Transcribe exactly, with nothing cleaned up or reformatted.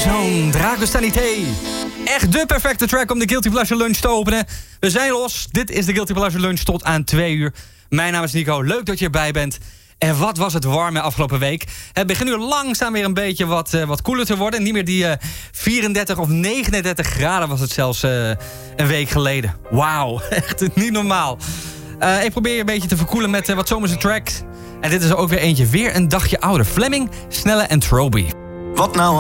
Zo'n Dragostalité. Echt de perfecte track om de Guilty Pleasure Lunch te openen. We zijn los. Dit is de Guilty Pleasure Lunch tot aan twee uur. Mijn naam is Nico. Leuk dat je erbij bent. En wat was het warm afgelopen week. Het begint nu langzaam weer een beetje wat, uh, wat koeler te worden. Niet meer die uh, vierendertig of negenendertig graden was het zelfs uh, een week geleden. Wauw, echt niet normaal. Uh, ik probeer je een beetje te verkoelen met uh, wat zomerse tracks. En dit is er ook weer eentje. Weer een dagje ouder. Fleming, Snelle en Troby. Wat nou